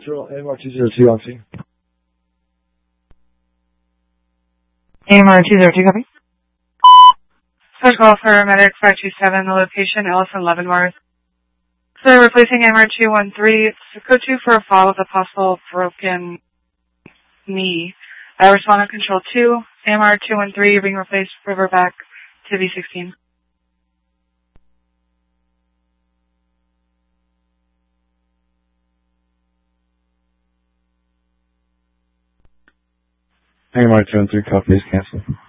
Central, AMR-202 on scene. AMR-202, copy. First call for Medic 527, the location, Ellison Leavenworth. So replacing AMR-213, code 2 for a fall with a possible broken knee. Respond on control 2, AMR-213 being replaced, river back to V16. AMR-213, copy, is canceled.